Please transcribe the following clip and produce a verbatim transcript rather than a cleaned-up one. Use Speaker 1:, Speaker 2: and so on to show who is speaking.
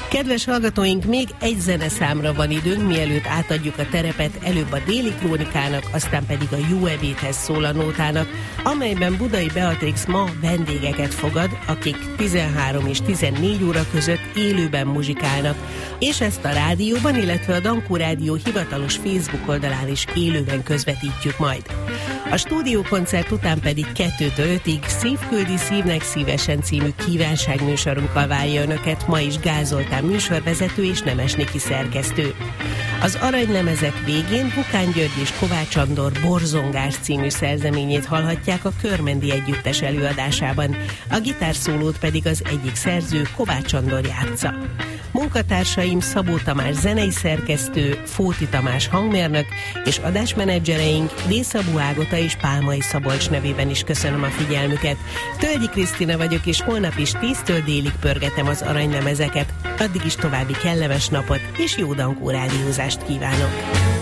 Speaker 1: Kedves hallgatóink, még egy zeneszámra van időnk, mielőtt átadjuk a terepet előbb a Déli Krónikának, aztán pedig a Jó ebédhez szól a nótának, amelyben Budai Beatrix ma vendégeket fogad, akik tizenhárom és tizennégy óra között élőben muzsikálnak, és ezt a rádióban, illetve a Dankó Rádió hivatalos Facebook oldalán is élőben közvetítjük majd. A stúdiókoncert után pedig kettőtől ötig Szívküldi Szívnek Szívesen című kívánságműsorunkkal várja önöket ma is Gál Zoltán műsorvezető és Nemes Niki szerkesztő. Az aranylemezek végén Bukán György és Kovács Andor Borzongás című szerzeményét hallhatják a Körmendi Együttes előadásában, a gitárszólót pedig az egyik szerző, Kovács Andor játsza. Munkatársaim Szabó Tamás zenei szerkesztő, Fóti Tamás hangmérnök, és adásmenedzsereink Dészabó Ágota és Pálmai Szabolcs nevében is köszönöm a figyelmüket. Tölgyi Krisztina vagyok, és holnap is tíztől délig pörgetem az aranylemezeket. Addig is további kellemes napot és jó Dankó rádiózást kívánok!